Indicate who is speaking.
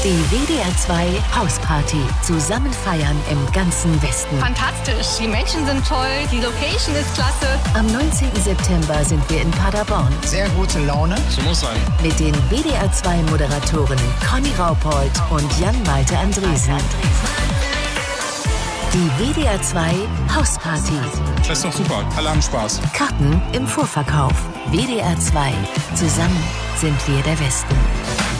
Speaker 1: Die WDR 2 Hausparty. Zusammen feiern im ganzen Westen.
Speaker 2: Fantastisch. Die Menschen sind toll. Die Location ist klasse.
Speaker 1: Am 19. September sind wir in Paderborn.
Speaker 3: Sehr gute Laune.
Speaker 4: So muss sein.
Speaker 1: Mit den WDR 2 Moderatorinnen Conny Raupold und Jan-Malte Andresen. Die WDR 2 Hausparty.
Speaker 4: Das ist doch super. Alle haben Spaß.
Speaker 1: Karten im Vorverkauf. WDR 2. Zusammen sind wir der Westen.